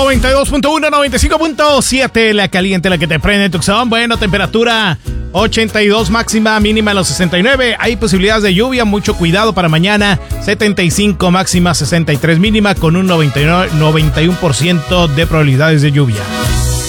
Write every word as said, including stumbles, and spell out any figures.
noventa y dos punto uno, noventa y cinco punto siete, la caliente, la que te prende Tucson. Bueno, temperatura ochenta y dos, máxima, mínima los sesenta y nueve. Hay posibilidades de lluvia, mucho cuidado para mañana. setenta y cinco, máxima sesenta y tres, mínima con un noventa y nueve, noventa y uno por ciento de probabilidades de lluvia.